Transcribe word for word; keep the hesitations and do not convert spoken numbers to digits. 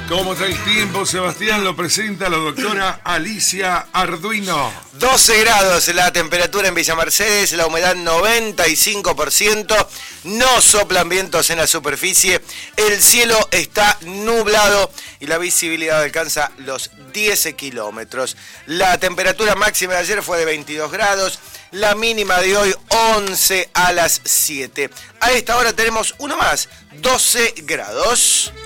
¿Cómo está el tiempo, Sebastián? Lo presenta la doctora Alicia Arduino. doce grados la temperatura en Villa Mercedes, la humedad noventa y cinco por ciento, no soplan vientos en la superficie, el cielo está nublado y la visibilidad alcanza los diez kilómetros. La temperatura máxima de ayer fue de veintidós grados, la mínima de hoy once a las siete. A esta hora tenemos uno más, doce grados.